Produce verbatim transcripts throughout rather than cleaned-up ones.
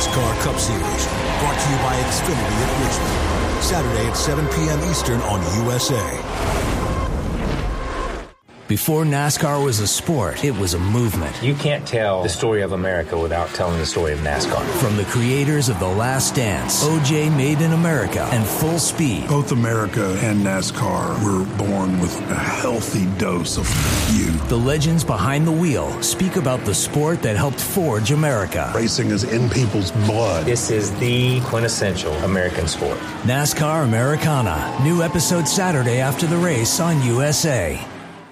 NASCAR Cup Series, brought to you by Xfinity at Richmond. Saturday at seven p.m. Eastern on U S A. Before NASCAR was a sport, it was a movement. You can't tell the story of America without telling the story of NASCAR. From the creators of The Last Dance, O J Made in America, and Full Speed. Both America and NASCAR were born with a healthy dose of youth. The legends behind the wheel speak about the sport that helped forge America. Racing is in people's blood. This is the quintessential American sport. NASCAR Americana. New episode Saturday after the race on U S A.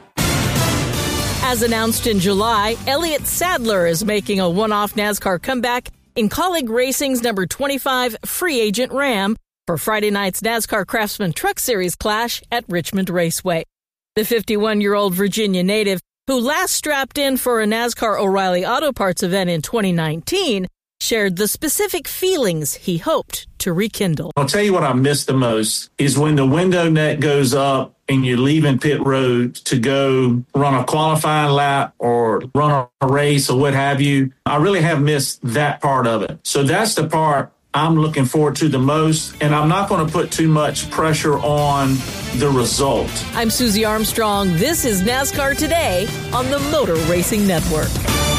As announced in July, Elliott Sadler is making a one-off NASCAR comeback in Colleague Racing's number twenty-five Free Agent Ram for Friday night's NASCAR Craftsman Truck Series clash at Richmond Raceway. The fifty-one-year-old Virginia native, who last strapped in for a NASCAR O'Reilly Auto Parts event in twenty nineteen, shared the specific feelings he hoped to rekindle. I'll tell you what I miss the most is when the window net goes up and you're leaving pit road to go run a qualifying lap or run a race or what have you. I really have missed that part of it. So that's the part I'm looking forward to the most, and I'm not going to put too much pressure on the result. I'm Susie Armstrong. This is NASCAR Today on the Motor Racing Network.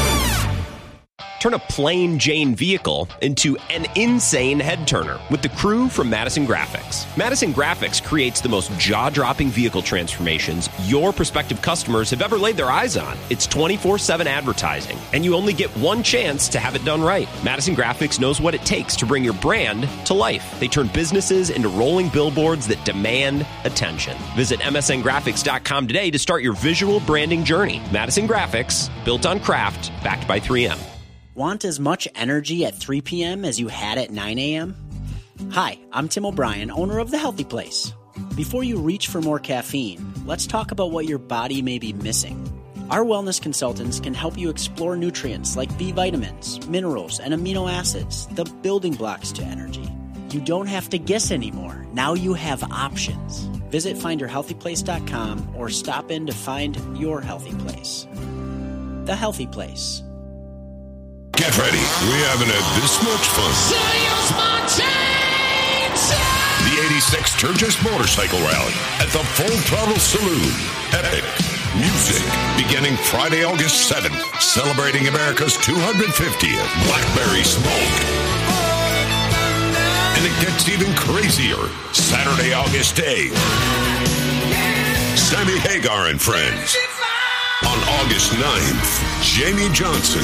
Turn a plain Jane vehicle into an insane head turner with the crew from Madison Graphics. Madison Graphics creates the most jaw-dropping vehicle transformations your prospective customers have ever laid their eyes on. It's twenty-four seven advertising, and you only get one chance to have it done right. Madison Graphics knows what it takes to bring your brand to life. They turn businesses into rolling billboards that demand attention. Visit M S N graphics dot com today to start your visual branding journey. Madison Graphics, built on craft, backed by three M. Want as much energy at three p.m. as you had at nine a.m.? Hi, I'm Tim O'Brien, owner of The Healthy Place. Before you reach for more caffeine, let's talk about what your body may be missing. Our wellness consultants can help you explore nutrients like B vitamins, minerals, and amino acids, the building blocks to energy. You don't have to guess anymore. Now you have options. Visit find your healthy place dot com or stop in to find your healthy place. The Healthy Place. Get ready. We haven't had this much fun. The eighty-six Sturgis Motorcycle Rally at the Full Throttle Saloon. Epic music beginning Friday, August seventh, celebrating America's two hundred fiftieth Blackberry Smoke. And it gets even crazier Saturday, August eighth. Sammy Hagar and Friends. On August ninth, Jamie Johnson.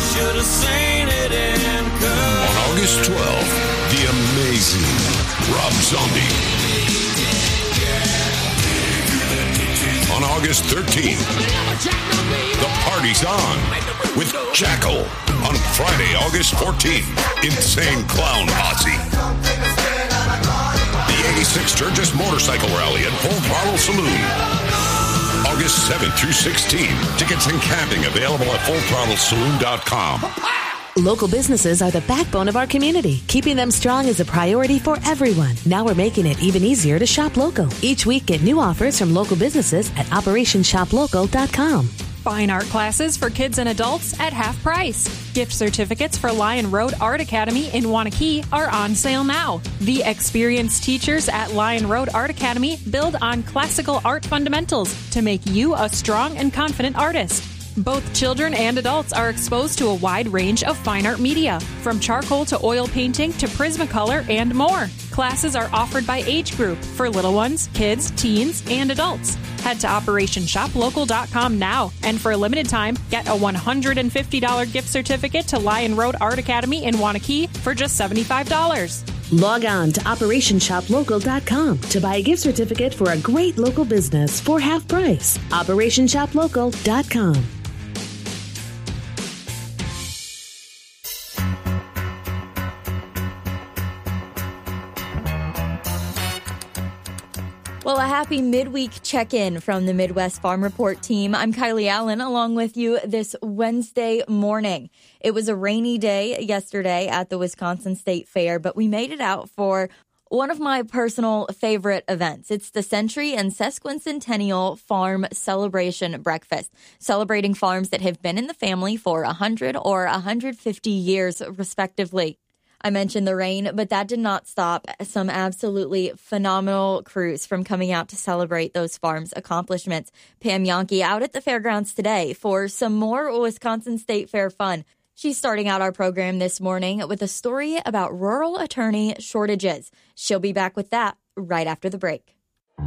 On August twelfth, the amazing Rob Zombie. On August thirteenth, the party's on with Jackal. On Friday, August fourteenth, Insane Clown Posse. The eighty-six Sturgis Motorcycle Rally at Full Throttle Saloon. August seventh through sixteenth. Tickets and camping available at full throttle saloon dot com. Local businesses are the backbone of our community. Keeping them strong is a priority for everyone. Now we're making it even easier to shop local. Each week, get new offers from local businesses at operation shop local dot com. Fine art classes for kids and adults at half price. Gift certificates for Lion Road Art Academy in Wanakee are on sale now. The experienced teachers at Lion Road Art Academy build on classical art fundamentals to make you a strong and confident artist. Both children and adults are exposed to a wide range of fine art media, from charcoal to oil painting to Prismacolor and more. Classes are offered by age group for little ones, kids, teens, and adults. Head to operation shop local dot com now, and for a limited time, get a one hundred fifty dollars gift certificate to Lion Road Art Academy in Wanakee for just seventy-five dollars. Log on to operation shop local dot com to buy a gift certificate for a great local business for half price. operation shop local dot com. Well, a happy midweek check-in from the Midwest Farm Report team. I'm Kylie Allen along with you this Wednesday morning. It was a rainy day yesterday at the Wisconsin State Fair, but we made it out for one of my personal favorite events. It's the Century and Sesquicentennial Farm Celebration Breakfast, celebrating farms that have been in the family for one hundred or one hundred fifty years, respectively. I mentioned the rain, but that did not stop some absolutely phenomenal crews from coming out to celebrate those farms' accomplishments. Pam Jahnke out at the fairgrounds today for some more Wisconsin State Fair fun. She's starting out our program this morning with a story about rural attorney shortages. She'll be back with that right after the break.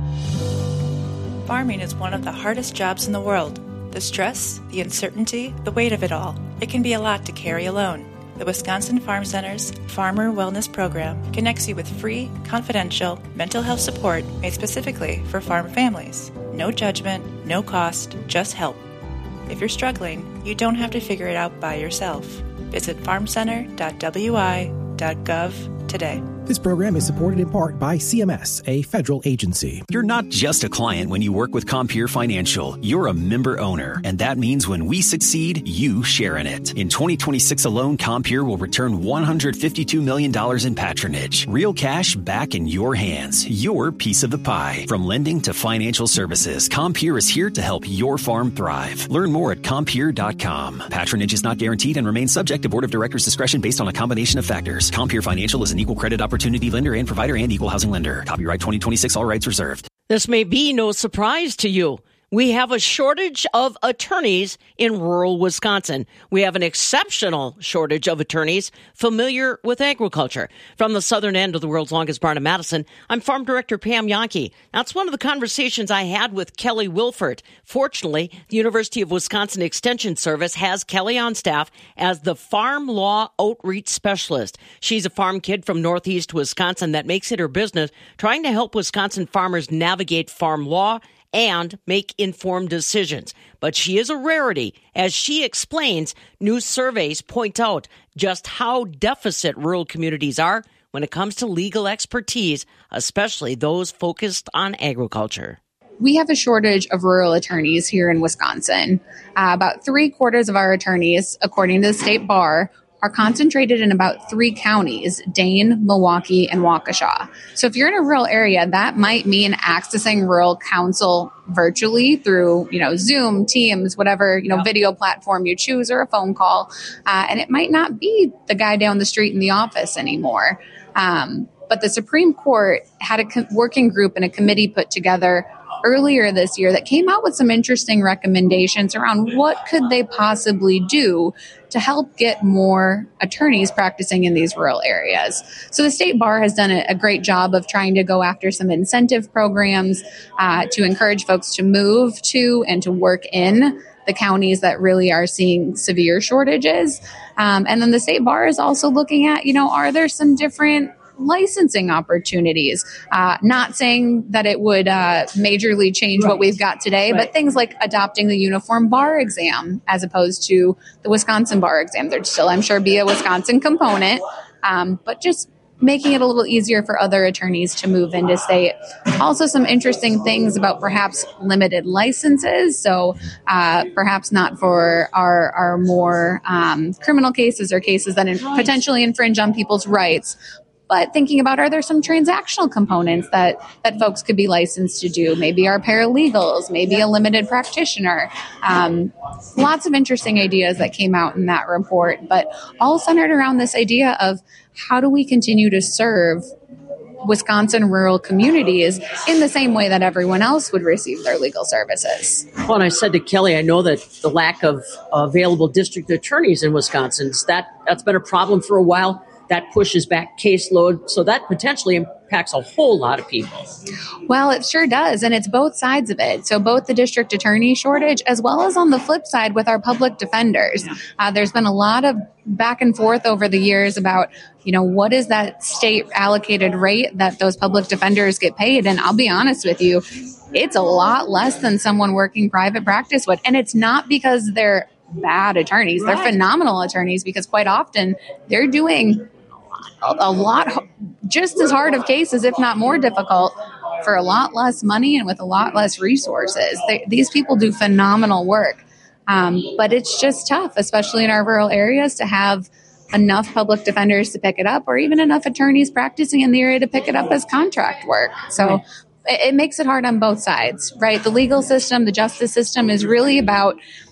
Farming is one of the hardest jobs in the world. The stress, the uncertainty, the weight of it all. It can be a lot to carry alone. The Wisconsin Farm Center's Farmer Wellness Program connects you with free, confidential mental health support made specifically for farm families. No judgment, no cost, just help. If you're struggling, you don't have to figure it out by yourself. Visit farm center dot w i dot gov today. This program is supported in part by C M S, a federal agency. You're not just a client when you work with Compeer Financial. You're a member owner, and that means when we succeed, you share in it. In twenty twenty-six alone, Compeer will return one hundred fifty-two million dollars in patronage. Real cash back in your hands. Your piece of the pie. From lending to financial services, Compeer is here to help your farm thrive. Learn more at compeer dot com. Patronage is not guaranteed and remains subject to Board of Directors' discretion based on a combination of factors. Compeer Financial is an equal credit opportunity lender and provider and equal housing lender. Copyright twenty twenty-six, all rights reserved. This may be no surprise to you. We have a shortage of attorneys in rural Wisconsin. We have an exceptional shortage of attorneys familiar with agriculture. From the southern end of the world's longest barn in Madison, I'm Farm Director Pam Jahnke. That's one of the conversations I had with Kelly Wilford. Fortunately, the University of Wisconsin Extension Service has Kelly on staff as the Farm Law Outreach Specialist. She's a farm kid from northeast Wisconsin that makes it her business trying to help Wisconsin farmers navigate farm law and make informed decisions. But she is a rarity. As she explains, new surveys point out just how deficit rural communities are when it comes to legal expertise, especially those focused on agriculture. We have a shortage of rural attorneys here in Wisconsin. Uh, about three quarters of our attorneys, according to the state bar, are concentrated in about three counties, Dane, Milwaukee, and Waukesha. So if you're in a rural area, that might mean accessing rural counsel virtually through, you know, Zoom, Teams, whatever, you know, yeah. video platform you choose, or a phone call. Uh, and it might not be the guy down the street in the office anymore. Um, but the Supreme Court had a co- working group and a committee put together earlier this year that came out with some interesting recommendations around what could they possibly do to help get more attorneys practicing in these rural areas. So the state bar has done a, a great job of trying to go after some incentive programs uh, to encourage folks to move to and to work in the counties that really are seeing severe shortages. Um, and then the state bar is also looking at, you know, are there some different licensing opportunities, uh, not saying that it would uh, majorly change right. what we've got today, right. but things like adopting the uniform bar exam as opposed to the Wisconsin bar exam. There'd still, I'm sure, be a Wisconsin component, um, but just making it a little easier for other attorneys to move into state. Also, some interesting things about perhaps limited licenses. So uh, perhaps not for our, our more um, criminal cases or cases that in, potentially infringe on people's rights. But thinking about, are there some transactional components that, that folks could be licensed to do? Maybe our paralegals, maybe a limited practitioner. Um, lots of interesting ideas that came out in that report, but all centered around this idea of how do we continue to serve Wisconsin rural communities in the same way that everyone else would receive their legal services. Well, and I said to Kelly, I know that the lack of available district attorneys in Wisconsin, that, that's been a problem for a while. That pushes back caseload, so that potentially impacts a whole lot of people. Well, it sure does, and it's both sides of it. So both the district attorney shortage as well as on the flip side with our public defenders. Yeah. Uh, there's been a lot of back and forth over the years about, you know, what is that state allocated rate that those public defenders get paid? And I'll be honest with you, it's a lot less than someone working private practice would. And it's not because they're bad attorneys. Right. They're phenomenal attorneys because quite often they're doing a, a lot, just as hard of cases, if not more difficult, for a lot less money and with a lot less resources. They, these people do phenomenal work. Um, but it's just tough, especially in our rural areas, to have enough public defenders to pick it up or even enough attorneys practicing in the area to pick it up as contract work. So it, it makes it hard on both sides, right? The legal system, the justice system is really about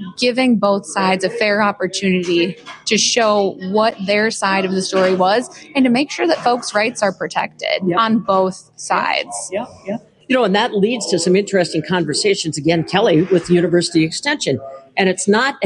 giving both sides a fair opportunity to show what their side of the story was and to make sure that folks' rights are protected yep. on both sides. Yeah, yeah. You know, and that leads to some interesting conversations, again, Kelly, with University Extension. And it's not,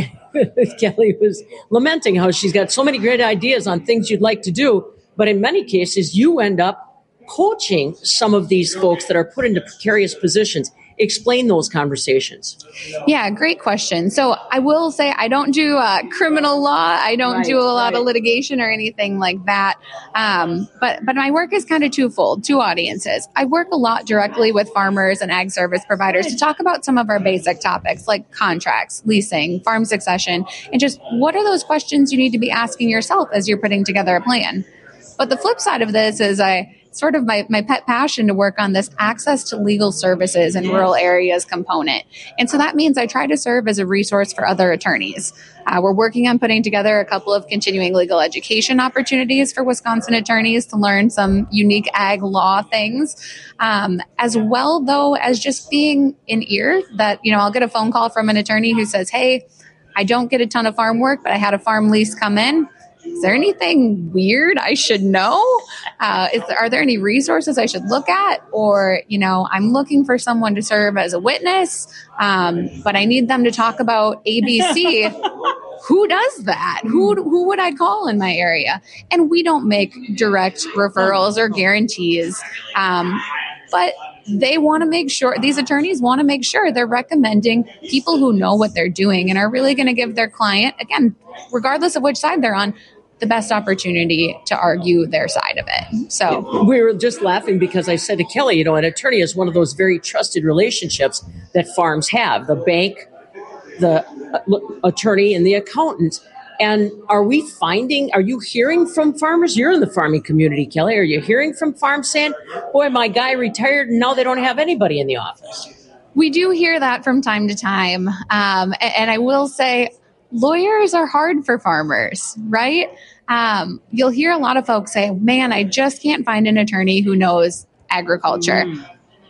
Kelly was lamenting how she's got so many great ideas on things you'd like to do, but in many cases, you end up coaching some of these folks that are put into precarious positions. Explain those conversations. Yeah, great question. So I will say I don't do uh, criminal law. I don't right, do a lot right. of litigation or anything like that. Um, but but my work is kind of twofold, two audiences. I work a lot directly with farmers and ag service providers to talk about some of our basic topics like contracts, leasing, farm succession, and just what are those questions you need to be asking yourself as you're putting together a plan. But the flip side of this is I sort of my, my pet passion to work on this access to legal services in yes. rural areas component. And so that means I try to serve as a resource for other attorneys. Uh, we're working on putting together a couple of continuing legal education opportunities for Wisconsin attorneys to learn some unique ag law things, um, as well, though, as just being an ear that, you know, I'll get a phone call from an attorney who says, hey, I don't get a ton of farm work, but I had a farm lease come in. Is there anything weird I should know? Uh, is there, are there any resources I should look at? Or, you know, I'm looking for someone to serve as a witness, um, but I need them to talk about A B C. Who does that? Who who would I call in my area? And we don't make direct referrals or guarantees, um, but they want to make sure, these attorneys want to make sure they're recommending people who know what they're doing and are really going to give their client, again, regardless of which side they're on, the best opportunity to argue their side of it. So we were just laughing because I said to Kelly, you know, an attorney is one of those very trusted relationships that farms have, the bank, the attorney, and the accountant. And are we finding, are you hearing from farmers? You're in the farming community, Kelly. Are you hearing from farms saying, boy, my guy retired and now they don't have anybody in the office? We do hear that from time to time. Um, and, and I will say, lawyers are hard for farmers, right? Um, you'll hear a lot of folks say, man, I just can't find an attorney who knows agriculture. Mm.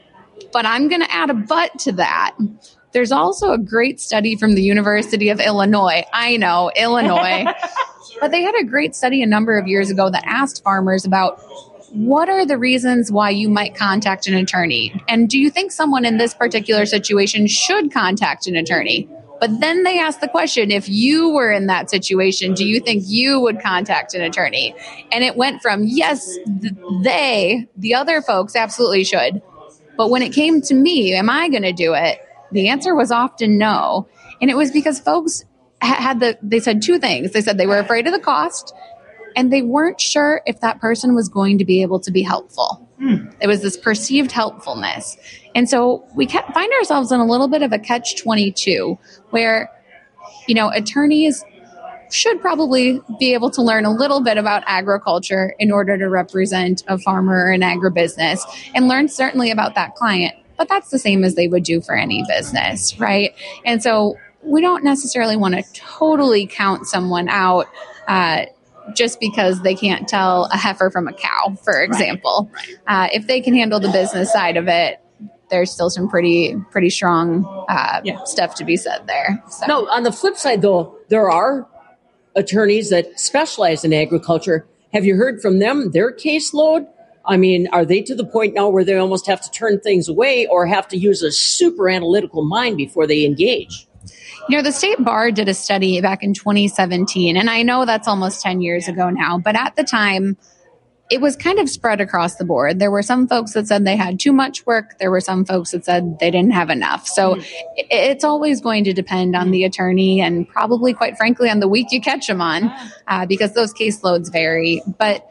But I'm going to add a but to that. There's also a great study from the University of Illinois. I know, Illinois. But they had a great study a number of years ago that asked farmers about what are the reasons why you might contact an attorney? And do you think someone in this particular situation should contact an attorney? But then they asked the question, if you were in that situation, do you think you would contact an attorney? And it went from, yes, th- they, the other folks absolutely should. But when it came to me, am I going to do it? The answer was often no. And it was because folks had the, they said two things. They said they were afraid of the cost and they weren't sure if that person was going to be able to be helpful. Hmm. It was this perceived helpfulness. And so we kept, find ourselves in a little bit of a catch twenty-two where, you know, attorneys should probably be able to learn a little bit about agriculture in order to represent a farmer or an agribusiness and learn certainly about that client. But that's the same as they would do for any business, right? And so we don't necessarily want to totally count someone out uh, just because they can't tell a heifer from a cow, for example. Right, right. Uh, if they can handle the business side of it, there's still some pretty pretty strong uh, yeah. stuff to be said there. So. No, on the flip side, though, there are attorneys that specialize in agriculture. Have you heard from them, their caseload? I mean, are they to the point now where they almost have to turn things away or have to use a super analytical mind before they engage? You know, the state bar did a study back in twenty seventeen, and I know that's almost ten years ago now, but at the time, it was kind of spread across the board. There were some folks that said they had too much work. There were some folks that said they didn't have enough. So mm. it's always going to depend on the attorney and probably, quite frankly, on the week you catch them on, uh, because those caseloads vary. But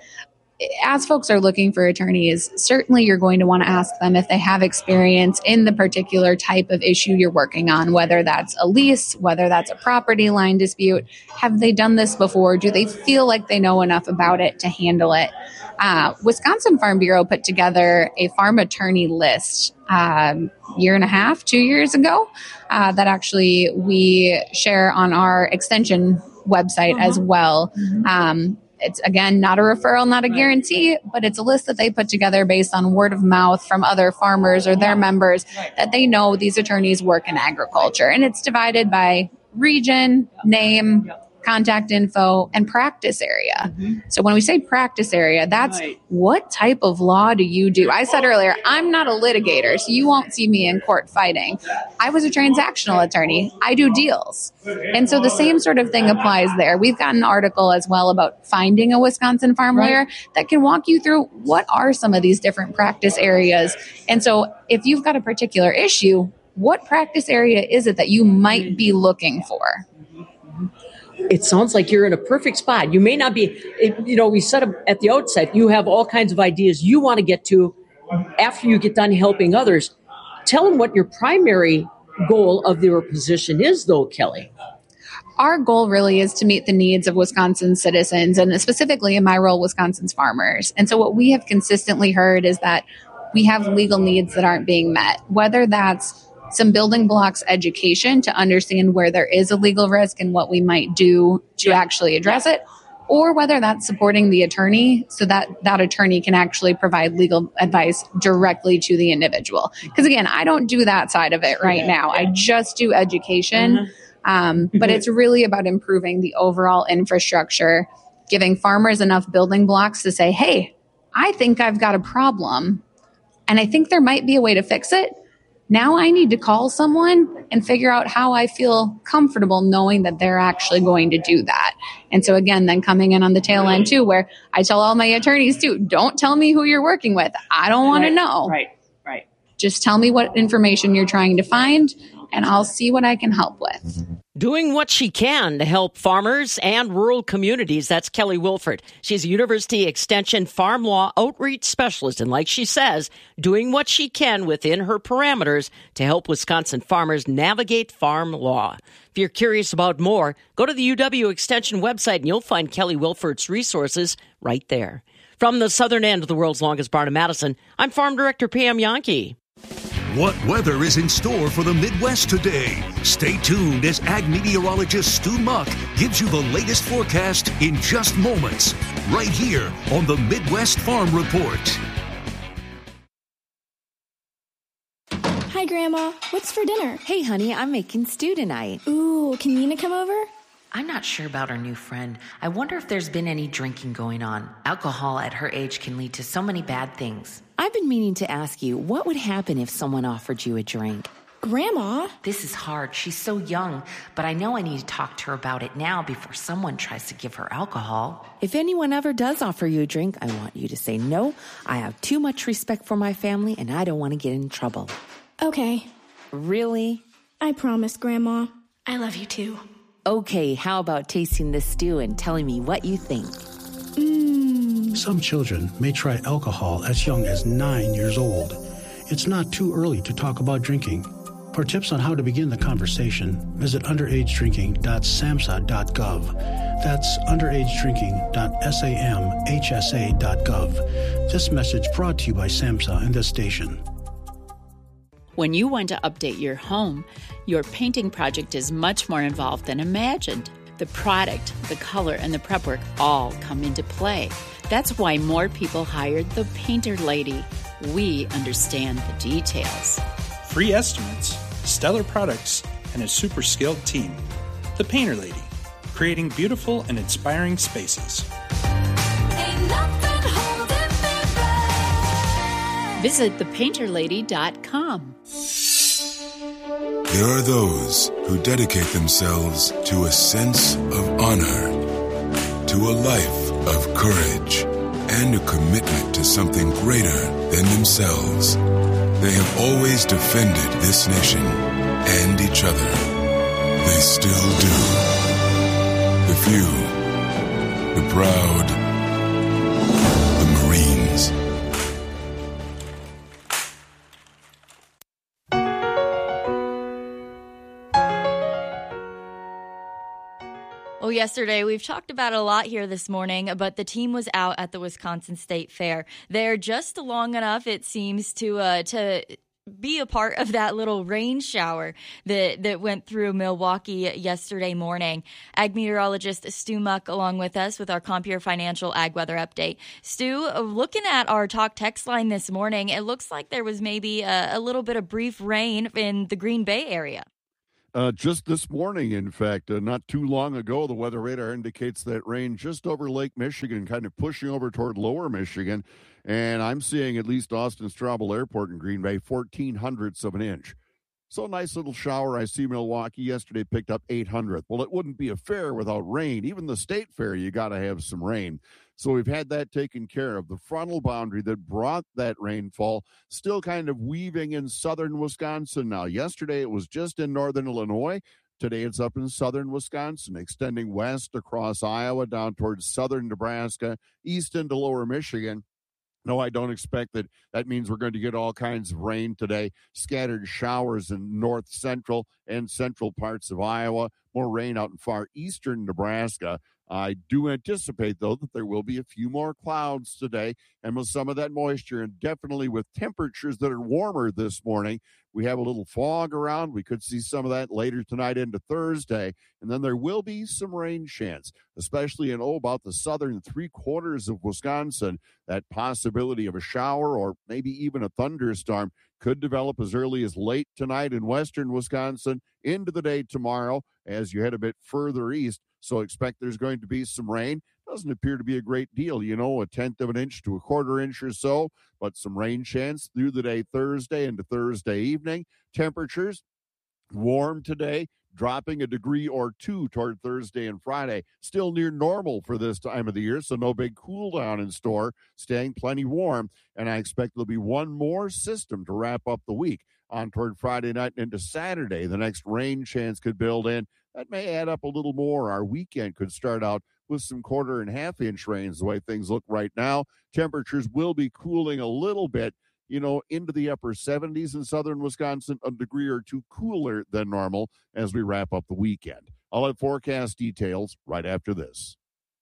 as folks are looking for attorneys, certainly you're going to want to ask them if they have experience in the particular type of issue you're working on, whether that's a lease, whether that's a property line dispute. Have they done this before? Do they feel like they know enough about it to handle it? Uh, Wisconsin Farm Bureau put together a farm attorney list um, year and a half, two years ago, uh, that actually we share on our extension website uh-huh. as well. Mm-hmm. Um, It's, again, not a referral, not a guarantee, but it's a list that they put together based on word of mouth from other farmers or their members that they know these attorneys work in agriculture. And it's divided by region, name, contact info, and practice area. Mm-hmm. So when we say practice area, that's right. What type of law do you do? I said earlier, I'm not a litigator, so you won't see me in court fighting. I was a transactional attorney. I do deals. And so the same sort of thing applies there. We've got an article as well about finding a Wisconsin farm right. lawyer that can walk you through what are some of these different practice areas. And so if you've got a particular issue, what practice area is it that you might be looking for? It sounds like you're in a perfect spot. You may not be, it, you know, we said at the outset, you have all kinds of ideas you want to get to after you get done helping others. Tell them what your primary goal of your position is, though, Kelly. Our goal really is to meet the needs of Wisconsin citizens, and specifically in my role, Wisconsin's farmers. And so what we have consistently heard is that we have legal needs that aren't being met, whether that's some building blocks education to understand where there is a legal risk and what we might do to actually address it, or whether that's supporting the attorney so that that attorney can actually provide legal advice directly to the individual. Because again, I don't do that side of it right now. I just do education. Mm-hmm. Um, but it's really about improving the overall infrastructure, giving farmers enough building blocks to say, hey, I think I've got a problem and I think there might be a way to fix it. Now I need to call someone and figure out how I feel comfortable knowing that they're actually going to do that. And so again, then coming in on the tail end too, where I tell all my attorneys too, don't tell me who you're working with. I don't want right, to know. Right, right. Just tell me what information you're trying to find and I'll see what I can help with. Doing what she can to help farmers and rural communities. That's Kelly Wilford. She's a University Extension farm law outreach specialist. And like she says, doing what she can within her parameters to help Wisconsin farmers navigate farm law. If you're curious about more, go to the U W Extension website and you'll find Kelly Wilford's resources right there. From the southern end of the world's longest barn in Madison, I'm Farm Director Pam Yankee. What weather is in store for the Midwest today? Stay tuned as ag meteorologist Stu Muck gives you the latest forecast in just moments, right here on the Midwest Farm Report. Hi, Grandma. What's for dinner? Hey, honey, I'm making stew tonight. Ooh, can Nina come over? I'm not sure about our new friend. I wonder if there's been any drinking going on. Alcohol at her age can lead to so many bad things. I've been meaning to ask you, what would happen if someone offered you a drink? Grandma? This is hard. She's so young, but I know I need to talk to her about it now before someone tries to give her alcohol. If anyone ever does offer you a drink, I want you to say no. I have too much respect for my family, and I don't want to get in trouble. Okay. Really? I promise, Grandma. I love you too. Okay, how about tasting this stew and telling me what you think? Mmm. Some children may try alcohol as young as nine years old. It's not too early to talk about drinking. For tips on how to begin the conversation, visit underage drinking dot samhsa dot gov. That's underage drinking dot samhsa dot gov. This message brought to you by SAMHSA and this station. When you want to update your home, your painting project is much more involved than imagined. The product, the color, and the prep work all come into play. That's why more people hired the Painter Lady. We understand the details. Free estimates, stellar products, and a super skilled team. The Painter Lady, creating beautiful and inspiring spaces. Visit the painter lady dot com. There are those who dedicate themselves to a sense of honor, to a life of courage, and a commitment to something greater than themselves. They have always defended this nation and each other. They still do. The few, the proud, the Marines. Well, yesterday, we've talked about it a lot here this morning, but the team was out at the Wisconsin State Fair. They're just long enough, it seems, to uh, to be a part of that little rain shower that, that went through Milwaukee yesterday morning. Ag meteorologist Stu Muck along with us with our Compeer Financial Ag Weather Update. Stu, looking at our talk text line this morning, it looks like there was maybe a, a little bit of brief rain in the Green Bay area. Uh, just this morning, in fact, uh, not too long ago, the weather radar indicates that rain just over Lake Michigan, kind of pushing over toward lower Michigan. And I'm seeing at least Austin Straubel Airport in Green Bay, fourteen hundredths of an inch. So a nice little shower. I see Milwaukee yesterday picked up eight hundredths. Well, it wouldn't be a fair without rain. Even the state fair, you got to have some rain. So we've had that taken care of. The frontal boundary that brought that rainfall still kind of weaving in southern Wisconsin now. Yesterday it was just in northern Illinois. Today it's up in southern Wisconsin, extending west across Iowa down towards southern Nebraska, east into lower Michigan. No, I don't expect that. That means we're going to get all kinds of rain today. Scattered showers in north central and central parts of Iowa. More rain out in far eastern Nebraska. I do anticipate, though, that there will be a few more clouds today, and with some of that moisture, and definitely with temperatures that are warmer this morning, we have a little fog around. We could see some of that later tonight into Thursday, and then there will be some rain chance, especially in, oh, about the southern three quarters of Wisconsin. That possibility of a shower or maybe even a thunderstorm could develop as early as late tonight in western Wisconsin into the day tomorrow as you head a bit further east. So expect there's going to be some rain. Doesn't appear to be a great deal, you know, a tenth of an inch to a quarter inch or so, but some rain chance through the day Thursday into Thursday evening. Temperatures warm today, dropping a degree or two toward Thursday and Friday. Still near normal for this time of the year, so no big cool down in store, staying plenty warm. And I expect there'll be one more system to wrap up the week on toward Friday night and into Saturday. The next rain chance could build in. That may add up a little more. Our weekend could start out with some quarter and half inch rains the way things look right now. Temperatures will be cooling a little bit, you know, into the upper seventies in southern Wisconsin, a degree or two cooler than normal as we wrap up the weekend. I'll have forecast details right after this.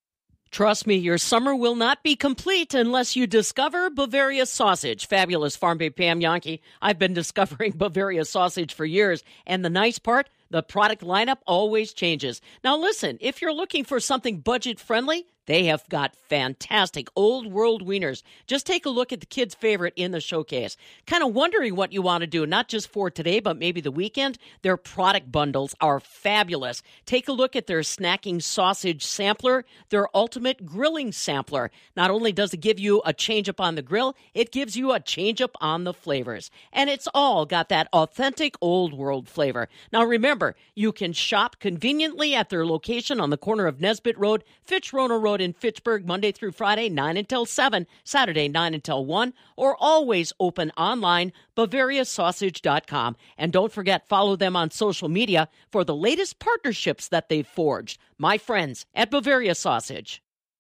Trust me, your summer will not be complete unless you discover Bavaria sausage. Fabulous Farm Babe Pam Jahnke. I've been discovering Bavaria sausage for years. And the nice part, the product lineup always changes. Now listen, if you're looking for something budget-friendly, they have got fantastic old world wieners. Just take a look at the kids' favorite in the showcase. Kind of wondering what you want to do, not just for today, but maybe the weekend. Their product bundles are fabulous. Take a look at their snacking sausage sampler, their ultimate grilling sampler. Not only does it give you a change up on the grill, it gives you a change up on the flavors. And it's all got that authentic old world flavor. Now remember, you can shop conveniently at their location on the corner of Nesbitt Road, Fitch-Rono Road in Fitchburg, Monday through Friday, nine until seven, Saturday, nine until one, or always open online, Bavaria Sausage dot com. And don't forget, follow them on social media for the latest partnerships that they've forged. My friends at Bavaria Sausage.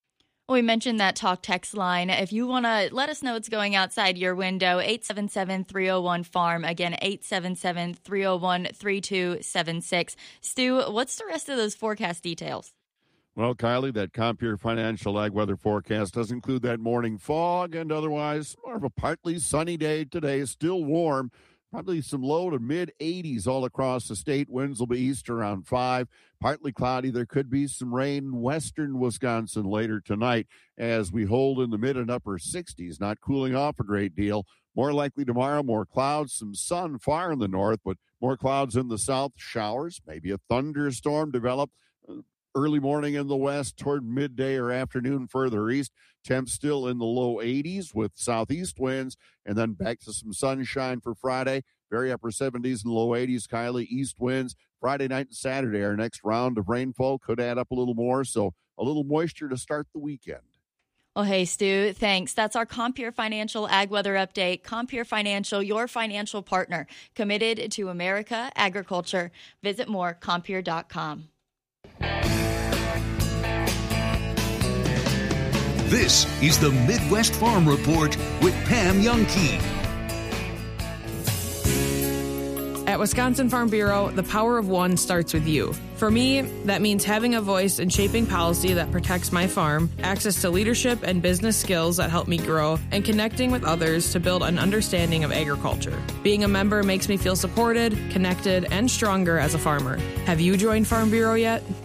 We mentioned that talk text line. If you want to let us know what's going outside your window, eight seven seven, three oh one, farm. Again, eight seven seven, three oh one, three two seven six. Stu, what's the rest of those forecast details? Well, Kylie, that Compeer Financial Ag Weather forecast does include that morning fog and otherwise more of a partly sunny day today. Still warm, probably some low to mid eighties all across the state. Winds will be east around five. Partly cloudy. There could be some rain in western Wisconsin later tonight as we hold in the mid and upper sixties, not cooling off a great deal. More likely tomorrow, more clouds, some sun far in the north, but more clouds in the south. Showers, maybe a thunderstorm develop early morning in the west toward midday or afternoon further east. Temps still in the low eighties with southeast winds, and then back to some sunshine for Friday. Very upper seventies and low eighties, Kylie. East winds Friday night and Saturday. Our next round of rainfall could add up a little more, so a little moisture to start the weekend. Well, hey, Stu, thanks. That's our Compeer Financial Ag Weather Update. Compeer Financial, your financial partner, committed to America agriculture. Visit more, compeer dot com. This is the Midwest Farm Report with Pam Jahnke. At Wisconsin Farm Bureau, the power of one starts with you. For me, that means having a voice in shaping policy that protects my farm, access to leadership and business skills that help me grow, and connecting with others to build an understanding of agriculture. Being a member makes me feel supported, connected, and stronger as a farmer. Have you joined Farm Bureau yet?